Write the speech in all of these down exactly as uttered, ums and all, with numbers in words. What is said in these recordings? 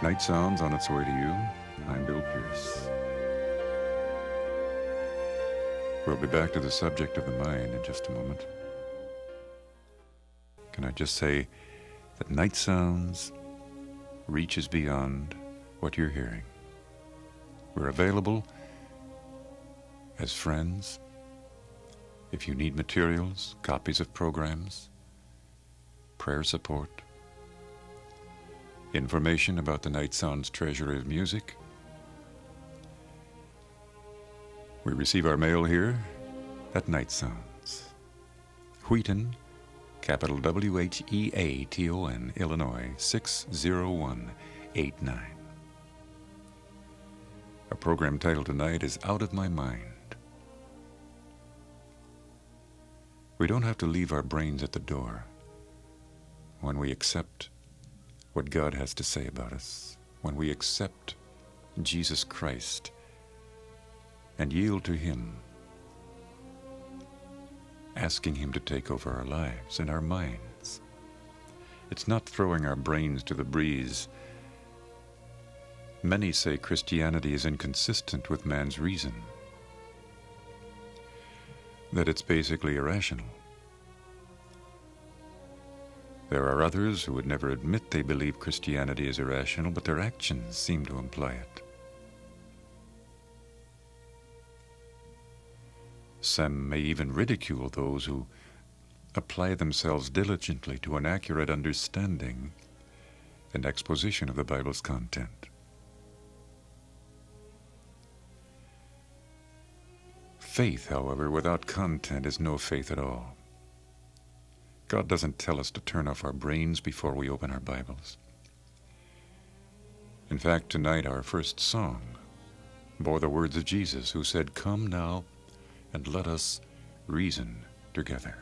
Night Sounds on its way to you. I'm Bill Pierce. We'll be back to the subject of the mind in just a moment. Can I just say that Night Sounds reaches beyond what you're hearing. We're available as friends. If you need materials, copies of programs, prayer support, information about the Night Sounds treasury of music, we receive our mail here at Night Sounds. Wheaton, capital W H E A T O N, Illinois, six zero one eight nine. Our program title tonight is Out of My Mind. We don't have to leave our brains at the door when we accept what God has to say about us, when we accept Jesus Christ and yield to Him, asking Him to take over our lives and our minds. It's not throwing our brains to the breeze. Many say Christianity is inconsistent with man's reason, that it's basically irrational. There are others who would never admit they believe Christianity is irrational, but their actions seem to imply it. Some may even ridicule those who apply themselves diligently to an accurate understanding and exposition of the Bible's content. Faith, however, without content is no faith at all. God doesn't tell us to turn off our brains before we open our Bibles. In fact, tonight our first song bore the words of Jesus, who said, "Come now and let us reason together."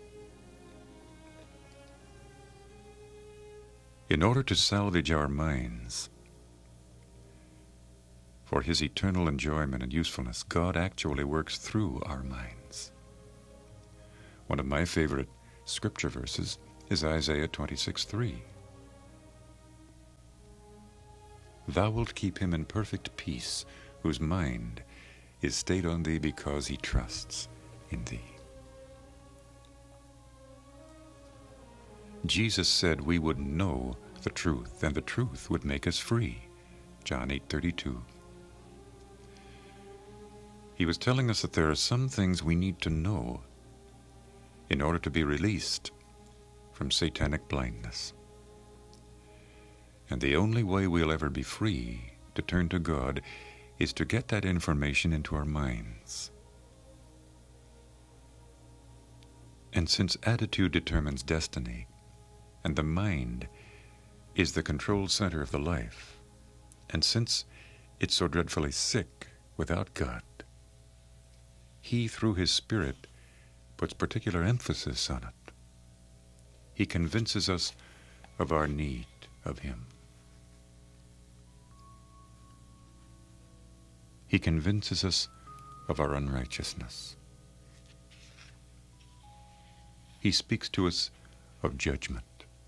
In order to salvage our minds for His eternal enjoyment and usefulness, God actually works through our minds. One of my favorite scripture verses is Isaiah twenty-six three. "Thou wilt keep him in perfect peace, whose mind is stayed on thee, because he trusts in thee." Jesus said we would know the truth, and the truth would make us free. John eight thirty-two. He was telling us that there are some things we need to know in order to be released from satanic blindness. And the only way we'll ever be free to turn to God is to get that information into our minds. And since attitude determines destiny, and the mind is the control center of the life, and since it's so dreadfully sick without God, He, through His Spirit, puts particular emphasis on it. He convinces us of our need of Him. He convinces us of our unrighteousness. He speaks to us of judgment.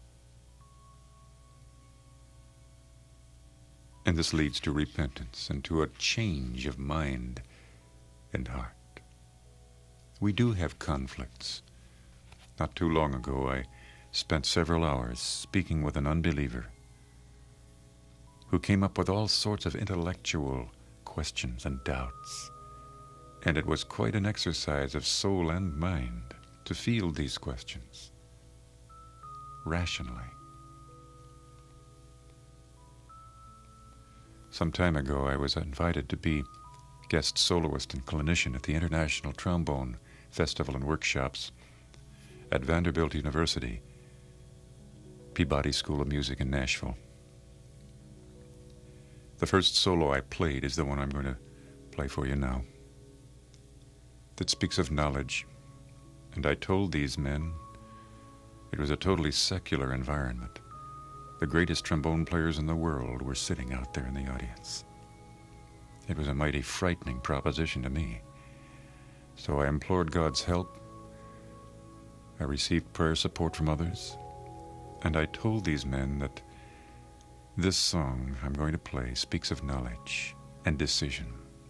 And this leads to repentance and to a change of mind and heart. We do have conflicts. Not too long ago, I spent several hours speaking with an unbeliever who came up with all sorts of intellectual questions and doubts. And it was quite an exercise of soul and mind to field these questions rationally. Some time ago, I was invited to be guest soloist and clinician at the International Trombone Festival and Workshops at Vanderbilt University, Peabody School of Music in Nashville. The first solo I played is the one I'm going to play for you now, that speaks of knowledge. And I told these men it was a totally secular environment. The greatest trombone players in the world were sitting out there in the audience. It was a mighty frightening proposition to me. So I implored God's help. I received prayer support from others. And I told these men that This song I'm going to play speaks of knowledge and decision.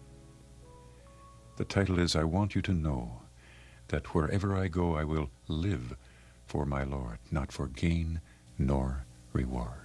The title is I Want You to Know That Wherever I Go I Will Live for my Lord, not for gain nor reward.